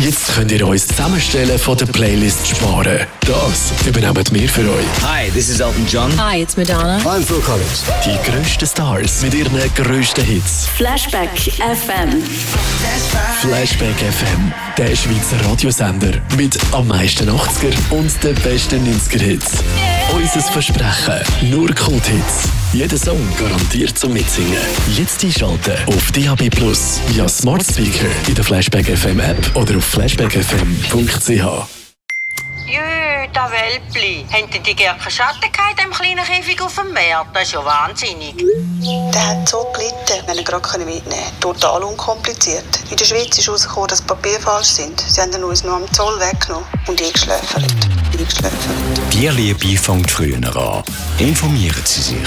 Jetzt könnt ihr uns zusammenstellen von der Playlist sparen. Das übernehmen wir für euch. Hi, this is Elton John. Hi, it's Madonna. I'm Phil Collins. Die grössten Stars mit ihren grössten Hits. Flashback FM. Flashback FM, der Schweizer Radiosender mit am meisten 80er und den besten 90er-Hits. Unser Versprechen, nur Kult-Hits. Jeder Song garantiert zum Mitsingen. Jetzt einschalten auf DAB+ via Smart Speaker in der Flashback FM App oder auf flashbackfm.ch. Jö, da Welpli. Haben die gar keine Schatten gehabt in dem kleinen Käfig auf dem Meer? Das ist ja wahnsinnig. Der hat so gelitten, wenn er gerade mitnehmen konnte. Total unkompliziert. In der Schweiz ist herausgekommen, dass die Papiere falsch sind. Sie haben ihn uns noch am Zoll weggenommen und eingeschläfert. Die Liebe fängt früher an. Informieren Sie sich.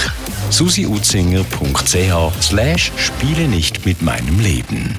susiutzinger.ch/Spiele nicht mit meinem Leben.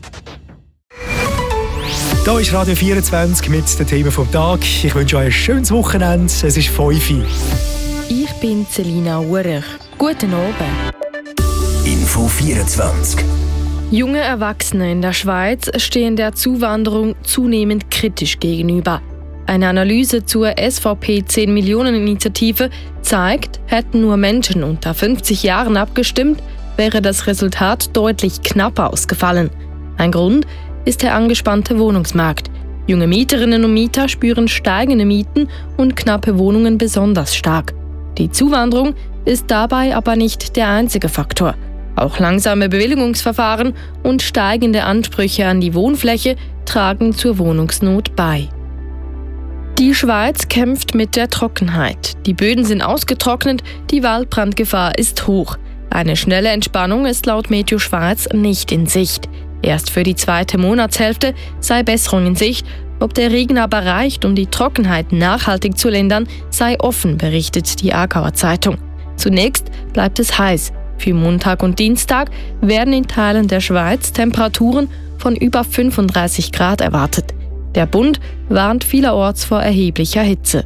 Hier ist Radio 24 mit den Themen vom Tag. Ich wünsche euch ein schönes Wochenende. Es ist 5 Uhr. Ich bin Selina Urech. Guten Abend. Info 24. Junge Erwachsene in der Schweiz stehen der Zuwanderung zunehmend kritisch gegenüber. Eine Analyse zur SVP-10-Millionen-Initiative zeigt, hätten nur Menschen unter 50 Jahren abgestimmt, wäre das Resultat deutlich knapper ausgefallen. Ein Grund ist der angespannte Wohnungsmarkt. Junge Mieterinnen und Mieter spüren steigende Mieten und knappe Wohnungen besonders stark. Die Zuwanderung ist dabei aber nicht der einzige Faktor. Auch langsame Bewilligungsverfahren und steigende Ansprüche an die Wohnfläche tragen zur Wohnungsnot bei. Die Schweiz kämpft mit der Trockenheit. Die Böden sind ausgetrocknet, die Waldbrandgefahr ist hoch. Eine schnelle Entspannung ist laut Meteo Schweiz nicht in Sicht. Erst für die zweite Monatshälfte sei Besserung in Sicht. Ob der Regen aber reicht, um die Trockenheit nachhaltig zu lindern, sei offen, berichtet die Aargauer Zeitung. Zunächst bleibt es heiß. Für Montag und Dienstag werden in Teilen der Schweiz Temperaturen von über 35 Grad erwartet. Der Bund warnt vielerorts vor erheblicher Hitze.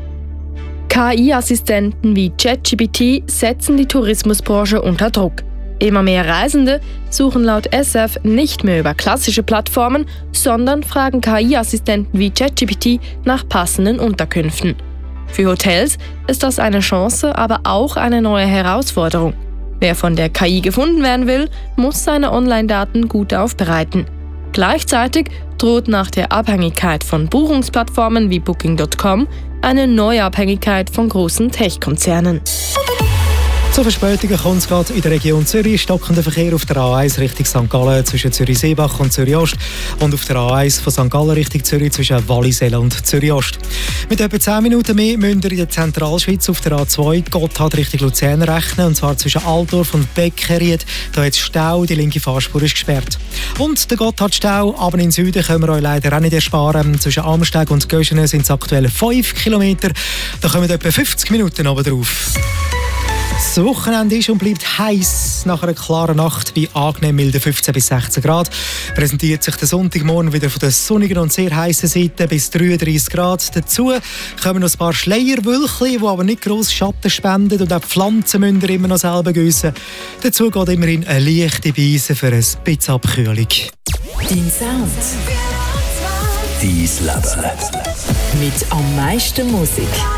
KI-Assistenten wie ChatGPT setzen die Tourismusbranche unter Druck. Immer mehr Reisende suchen laut SF nicht mehr über klassische Plattformen, sondern fragen KI-Assistenten wie ChatGPT nach passenden Unterkünften. Für Hotels ist das eine Chance, aber auch eine neue Herausforderung. Wer von der KI gefunden werden will, muss seine Online-Daten gut aufbereiten. Gleichzeitig droht nach der Abhängigkeit von Buchungsplattformen wie Booking.com eine neue Abhängigkeit von großen Tech-Konzernen. Zu Verspätungen kommt es gerade in der Region Zürich. Stockender Verkehr auf der A1 Richtung St. Gallen zwischen Zürich-Seebach und Zürich-Ost und auf der A1 von St. Gallen Richtung Zürich zwischen Wallisellen und Zürich-Ost. Mit etwa 10 Minuten mehr müsst ihr in der Zentralschweiz auf der A2 Gotthard Richtung Luzern rechnen, und zwar zwischen Altdorf und Beckeried. Da hat es Stau, die linke Fahrspur ist gesperrt. Und der Gotthardstau, aber in Süden können wir euch leider auch nicht ersparen. Zwischen Amsteg und Göschenen sind es aktuell 5 Kilometer. Da kommen etwa 50 Minuten oben drauf. Das Wochenende ist und bleibt heiß. Nach einer klaren Nacht bei angenehm milden 15 bis 16 Grad präsentiert sich der Sonntagmorgen wieder von der sonnigen und sehr heißen Seite bis 33 Grad. Dazu kommen noch ein paar Schleierwölkchen, die aber nicht gross Schatten spenden, und auch die Pflanzen müssen immer noch selber gießen. Dazu geht immerhin eine leichte Beise für ein bisschen Abkühlung. Dein Sound. Dein Leben. Mit am meisten Musik.